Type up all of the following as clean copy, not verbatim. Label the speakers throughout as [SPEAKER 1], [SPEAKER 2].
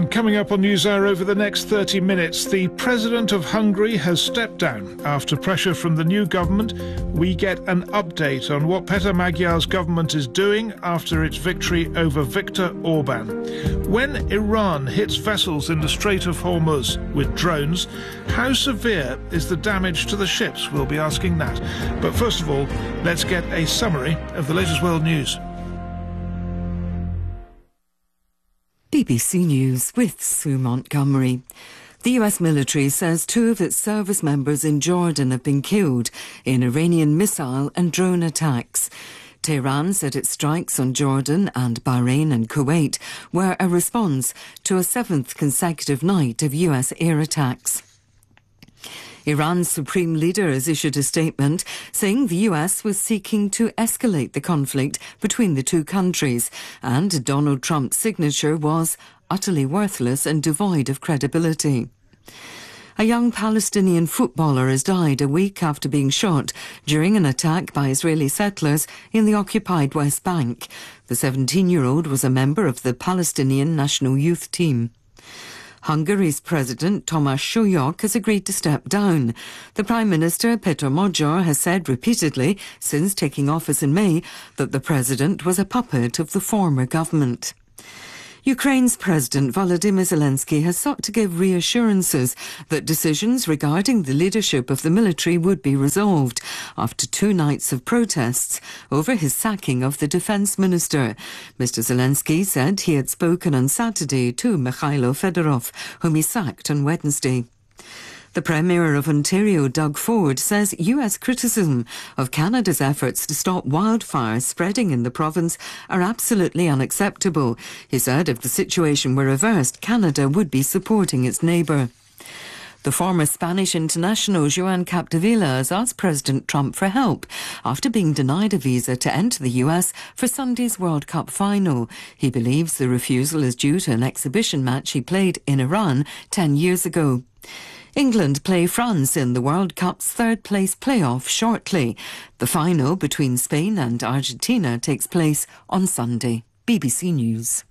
[SPEAKER 1] And coming up on NewsHour over the next 30 minutes, the President of Hungary has stepped down after pressure from the new government. We get an update on what Peter Magyar's government is doing after its victory over Viktor Orban. When Iran hits vessels in the Strait of Hormuz with drones, how severe is the damage to the ships? We'll be asking that. But first of all, let's get a summary of the latest world news.
[SPEAKER 2] BBC News with Sue Montgomery. The US military says 2 of its service members in Jordan have been killed in Iranian missile and drone attacks. Tehran said its strikes on Jordan and Bahrain and Kuwait were a response to a 7th consecutive night of US air attacks. Iran's supreme leader has issued a statement saying the US was seeking to escalate the conflict between the two countries, and Donald Trump's signature was utterly worthless and devoid of credibility. A young Palestinian footballer has died a week after being shot during an attack by Israeli settlers in the occupied West Bank. The 17-year-old was a member of the Palestinian national youth team. Hungary's President Tomáš Sólyom has agreed to step down. The Prime Minister Péter Magyar has said repeatedly since taking office in May that the president was a puppet of the former government. Ukraine's President Volodymyr Zelensky has sought to give reassurances that decisions regarding the leadership of the military would be resolved after 2 nights of protests over his sacking of the defence minister. Mr Zelensky said he had spoken on Saturday to Mikhailo Fedorov, whom he sacked on Wednesday. The Premier of Ontario, Doug Ford, says US criticism of Canada's efforts to stop wildfires spreading in the province are absolutely unacceptable. He said if the situation were reversed, Canada would be supporting its neighbour. The former Spanish international Joan Capdevila has asked President Trump for help after being denied a visa to enter the US for Sunday's World Cup final. He believes the refusal is due to an exhibition match he played in Iran 10 years ago. England play France in the World Cup's third-place playoff shortly. The final between Spain and Argentina takes place on Sunday. BBC News.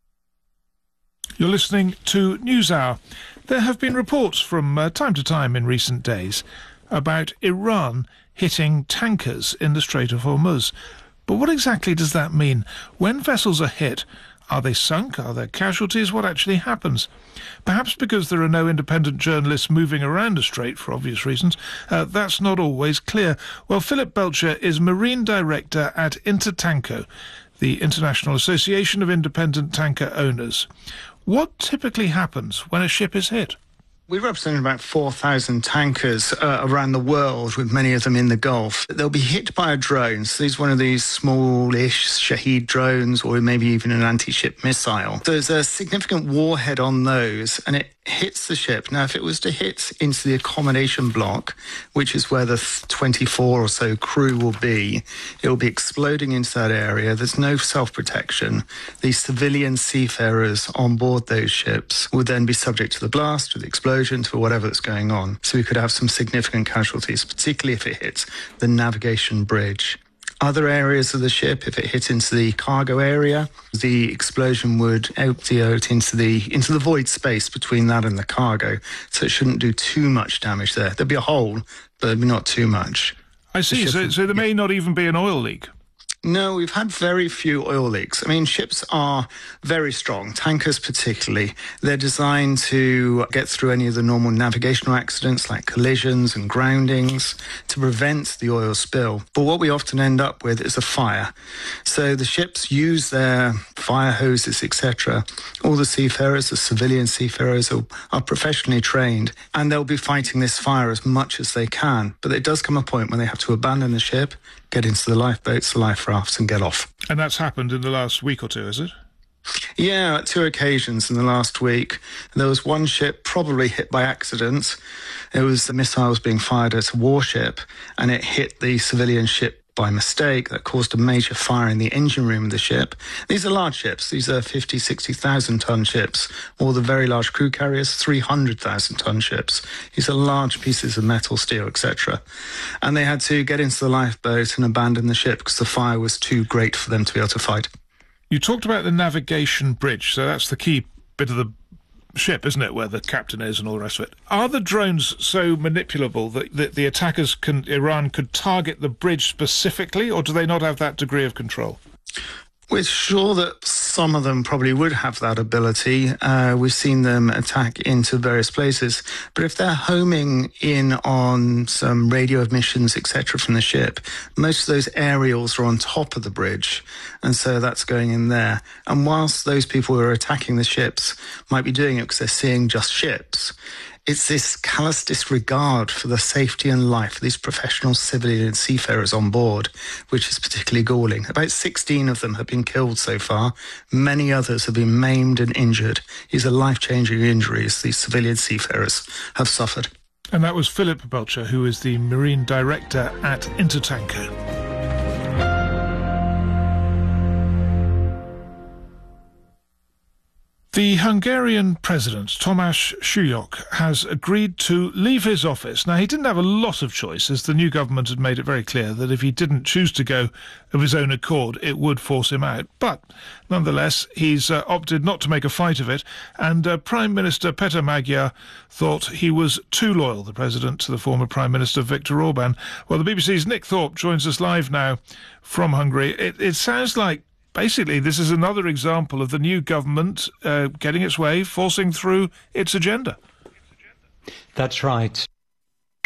[SPEAKER 1] You're listening to NewsHour. There have been reports from time to time in recent days about Iran hitting tankers in the Strait of Hormuz. But what exactly does that mean? When vessels are hit, are they sunk? Are there casualties? What actually happens? Perhaps because there are no independent journalists moving around the strait for obvious reasons, that's not always clear. Well, Philip Belcher is Marine Director at Intertanko, the International Association of Independent Tanker Owners. What typically happens when a ship is hit?
[SPEAKER 3] We represent about 4,000 tankers around the world, with many of them in the Gulf. They'll be hit by a drone. So these one of these smallish Shahed drones, or maybe even an anti-ship missile. So there's a significant warhead on those, and it hits the ship. Now, if it was to hit into the accommodation block, which is where the 24 or so crew will be, it will be exploding into that area. There's no self-protection. The civilian seafarers on board those ships would then be subject to the blast, to the explosion, to whatever that's going on. So we could have some significant casualties, particularly if it hits the navigation bridge. Other areas of the ship, if it hit into the cargo area, the explosion would empty out into the void space between that and the cargo, so it shouldn't do too much damage there. There'd be a hole, but there'd be not too much.
[SPEAKER 1] I see, so there may not even be an oil leak.
[SPEAKER 3] No, we've had very few oil leaks. I mean, ships are very strong, tankers particularly. They're designed to get through any of the normal navigational accidents like collisions and groundings to prevent the oil spill. But what we often end up with is a fire. So the ships use their fire hoses, etc. All the seafarers, the civilian seafarers, are professionally trained, and they'll be fighting this fire as much as they can. But there does come a point when they have to abandon the ship, get into the lifeboats, the life rafts, and get off.
[SPEAKER 1] And that's happened in the last week or two, is it?
[SPEAKER 3] Yeah, at 2 occasions in the last week. There was one ship probably hit by accident. It was the missiles being fired at a warship, and it hit the civilian ship by mistake. That caused a major fire in the engine room of the ship. These are large ships. These are 50, 60,000 ton ships. All the very large crew carriers, 300,000 ton ships. These are large pieces of metal, steel, etc. And they had to get into the lifeboat and abandon the ship because the fire was too great for them to be able to fight.
[SPEAKER 1] You talked about the navigation bridge, so that's the key bit of the ship, isn't it, where the captain is and all the rest of it. Are the drones so manipulable that the attackers Iran could target the bridge specifically, or do they not have that degree of control?
[SPEAKER 3] We're sure that some of them probably would have that ability. We've seen them attack into various places. But if they're homing in on some radio emissions, etc., from the ship, most of those aerials are on top of the bridge. And so that's going in there. And whilst those people who are attacking the ships might be doing it because they're seeing just ships, it's this callous disregard for the safety and life of these professional civilian seafarers on board, which is particularly galling. About 16 of them have been killed so far. Many others have been maimed and injured. These are life-changing injuries these civilian seafarers have suffered.
[SPEAKER 1] And that was Philip Belcher, who is the Marine Director at Intertanker. The Hungarian president, Tamás Súlyog, has agreed to leave his office. Now, he didn't have a lot of choice, as the new government had made it very clear that if he didn't choose to go of his own accord, it would force him out. But, nonetheless, he's opted not to make a fight of it, and Prime Minister Peter Magyar thought he was too loyal, the president, to the former Prime Minister Viktor Orban. Well, the BBC's Nick Thorpe joins us live now from Hungary. It sounds like basically, this is another example of the new government getting its way, forcing through its agenda.
[SPEAKER 4] That's right.